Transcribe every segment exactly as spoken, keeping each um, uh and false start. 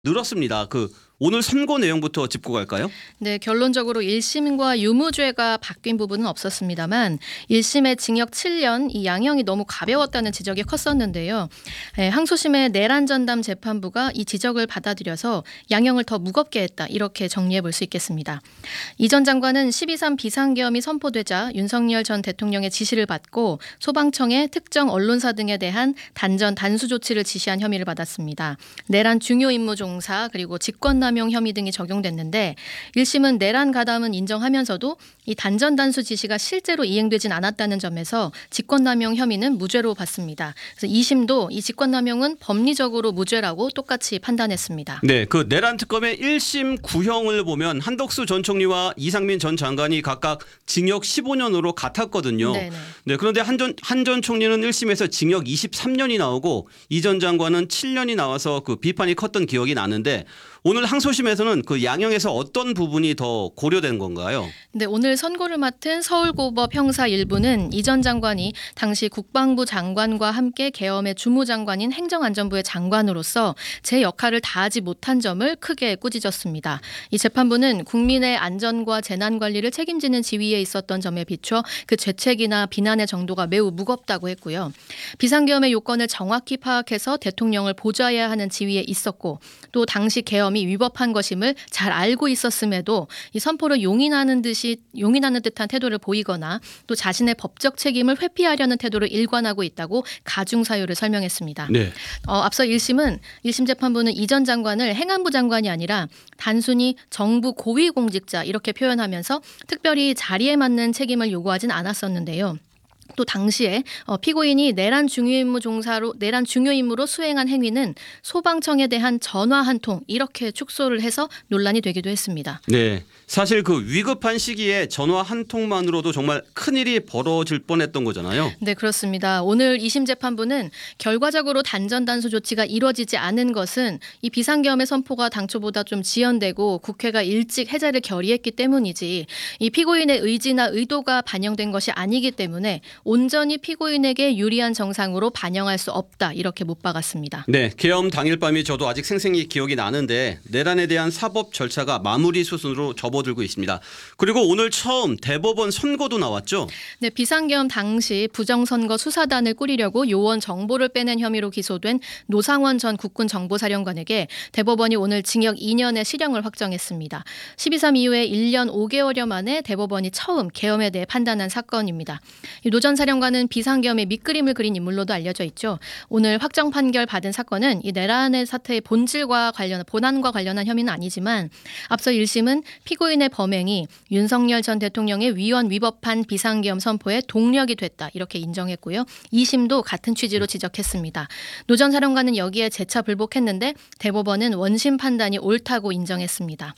늘었습니다. 그 오늘 선고 내용부터 짚고 갈까요? 네, 결론적으로 일 심과 유무죄가 바뀐 부분은 없었습니다만 일 심의 징역 칠 년 이 양형이 너무 가벼웠다는 지적이 컸었는데요. 네, 항소심의 내란 전담 재판부가 이 지적을 받아들여서 양형을 더 무겁게 했다. 이렇게 정리해 볼 수 있겠습니다. 이 전 장관은 십이 삼 비상계엄이 선포되자 윤석열 전 대통령의 지시를 받고 소방청에 특정 언론사 등에 대한 단전 단수 조치를 지시한 혐의를 받았습니다. 내란 중요 임무 종사 그리고 직권남용 혐의 등이 적용됐는데 일 심은 내란 가담은 인정하면서도 이 단전 단수 지시가 실제로 이행되진 않았다는 점에서 직권남용 혐의는 무죄로 봤습니다. 그래서 이 심도 이 직권남용은 법리적으로 무죄라고 똑같이 판단했습니다. 네, 그 내란 특검의 일 심 구형을 보면 한덕수 전 총리와 이상민 전 장관이 각각 징역 십오 년으로 같았거든요. 네네. 네, 그런데 한 전 한 전 총리는 일 심에서 징역 이십삼 년이 나오고 이 전 장관은 칠 년이 나와서 그 비판이 컸던 기억이 나는데 오늘 항소심에서는 그 양형에서 어떤 부분이 더 고려된 건가요? 네, 오늘 선고를 맡은 서울고법 형사 일 부는 이 전 장관이 당시 국방부 장관과 함께 계엄의 주무장관인 행정안전부의 장관으로서 제 역할을 다하지 못한 점을 크게 꾸짖었습니다. 이 재판부는 국민의 안전과 재난관리를 책임지는 지위에 있었던 점에 비춰 그 죄책이나 비난의 정도가 매우 무겁다고 했고요. 비상계엄의 요건을 정확히 파악해서 대통령을 보좌해야 하는 지위에 있었고 또 당시 계엄 이 위법한 것임을 잘 알고 있었음에도 이 선포를 용인하는 듯이 용인하는 듯한 태도를 보이거나 또 자신의 법적 책임을 회피하려는 태도를 일관하고 있다고 가중 사유를 설명했습니다. 네. 어, 앞서 일 심은 일 심 재판부는 이 전 장관을 행안부 장관이 아니라 단순히 정부 고위공직자 이렇게 표현하면서 특별히 자리에 맞는 책임을 요구하진 않았었는데요. 또 당시에 피고인이 내란 중요 임무 종사로 내란 중요 임무로 수행한 행위는 소방청에 대한 전화 한 통 이렇게 축소를 해서 논란이 되기도 했습니다. 네, 사실 그 위급한 시기에 전화 한 통만으로도 정말 큰일이 벌어질 뻔했던 거잖아요. 네, 그렇습니다. 오늘 이 심 재판부는 결과적으로 단전 단수 조치가 이루어지지 않은 것은 이 비상계엄의 선포가 당초보다 좀 지연되고 국회가 일찍 해제를 결의했기 때문이지 이 피고인의 의지나 의도가 반영된 것이 아니기 때문에 온전히 피고인에게 유리한 정상으로 반영할 수 없다 이렇게 못 박았습니다. 네, 계엄 당일 밤이 저도 아직 생생히 기억이 나는데 내란에 대한 사법 절차가 마무리 수순으로 접어들고 있습니다. 그리고 오늘 처음 대법원 선고도 나왔죠? 네, 비상계엄 당시 부정선거 수사단을 꾸리려고 요원 정보를 빼낸 혐의로 기소된 노상원 전 국군정보사령관에게 대법원이 오늘 징역 이 년의 실형을 확정했습니다. 십이 삼 이후에 일 년 오 개월여 만에 대법원이 처음 계엄에 대해 판단한 사건입니다. 노 전 사령관은 비상계엄의 밑그림을 그린 인물로도 알려져 있죠. 오늘 확정 판결 받은 사건은 이 내란의 사태의 본질과 관련, 본안과 관련한 혐의는 아니지만 앞서 일 심은 피고인의 범행이 윤석열 전 대통령의 위헌 위법한 비상계엄 선포에 동력이 됐다 이렇게 인정했고요. 이 심도 같은 취지로 지적했습니다. 노 전 사령관은 여기에 재차 불복했는데 대법원은 원심 판단이 옳다고 인정했습니다.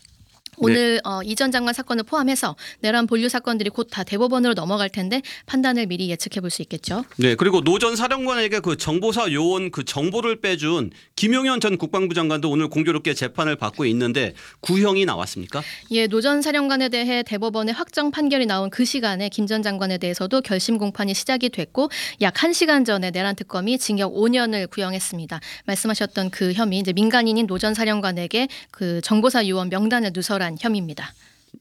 오늘 네. 어, 이 전 장관 사건을 포함해서 내란 본류 사건들이 곧 다 대법원으로 넘어갈 텐데 판단을 미리 예측해 볼 수 있겠죠. 네, 그리고 노 전 사령관에게 그 정보사 요원 그 정보를 빼준 김용현 전 국방부 장관도 오늘 공교롭게 재판을 받고 있는데 구형이 나왔습니까? 예, 노 전 사령관에 대해 대법원의 확정 판결이 나온 그 시간에 김 전 장관에 대해서도 결심 공판이 시작이 됐고 약 한 시간 전에 내란 특검이 징역 오 년을 구형했습니다. 말씀하셨던 그 혐의 이제 민간인인 노 전 사령관에게 그 정보사 요원 명단을 누설한 혐의입니다.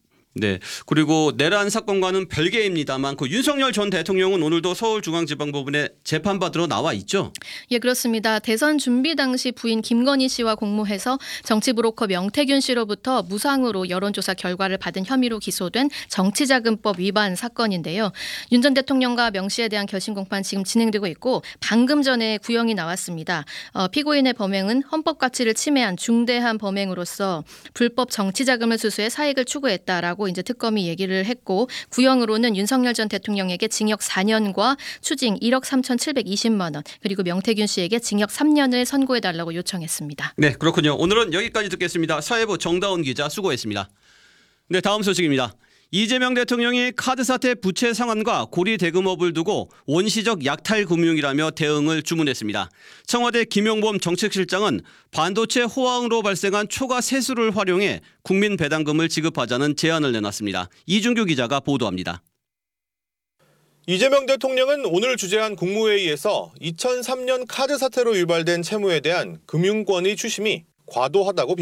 네, 그리고 내란 사건과는 별개입니다만 그 윤석열 전 대통령은 오늘도 서울중앙지방법원에 재판받으러 나와 있죠? 예, 그렇습니다. 대선 준비 당시 부인 김건희 씨와 공모해서 정치브로커 명태균 씨로부터 무상으로 여론조사 결과를 받은 혐의로 기소된 정치자금법 위반 사건인데요. 윤 전 대통령과 명 씨에 대한 결심 공판 지금 진행되고 있고 방금 전에 구형이 나왔습니다. 어, 피고인의 범행은 헌법 가치를 침해한 중대한 범행으로서 불법 정치자금을 수수해 사익을 추구했다라고 이제 특검이 얘기를 했고 구형으로는 윤석열 전 대통령에게 징역 사 년과 추징 일억 삼천칠백이십만 원 그리고 명태균 씨에게 징역 삼 년을 선고해달라고 요청했습니다. 네, 그렇군요. 오늘은 여기까지 듣겠습니다. 사회부 정다운 기자 수고했습니다. 네, 다음 소식입니다. 이재명 대통령이 카드 사태 부채 상환과 고리 대금업을 두고 원시적 약탈 금융이라며 대응을 주문했습니다. 청와대 김용범 정책실장은 반도체 호황으로 발생한 초과 세수를 활용해 국민 배당금을 지급하자는 제안을 내놨습니다. 이준규 기자가 보도합니다. 이재명 대통령은 오늘 주재한 국무회의에서 이천삼 년 카드 사태로 유발된 채무에 대한 금융권의 추심이 과도하다고